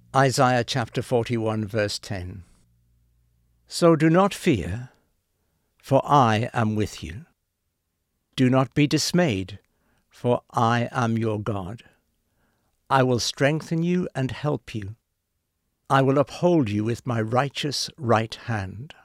Isaiah chapter 41, verse 10. So do not fear, for I am with you. Do not be dismayed, for I am your God. I will strengthen you and help you. I will uphold you with my righteous right hand.